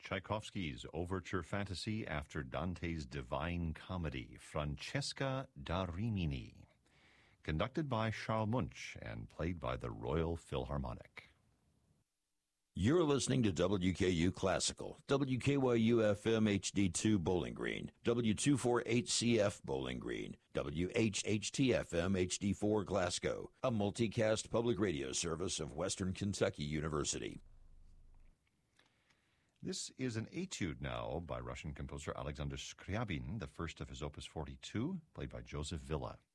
Tchaikovsky's Overture Fantasy after Dante's Divine Comedy, Francesca da Rimini, conducted by Charles Munch and played by the Royal Philharmonic. You're listening to WKU Classical, WKYU-FM HD2 Bowling Green, W248CF Bowling Green, WHHT-FM HD4 Glasgow, a multicast public radio service of Western Kentucky University. This is an etude now by Russian composer Alexander Scriabin, the first of his Opus 42, played by Joseph Villa.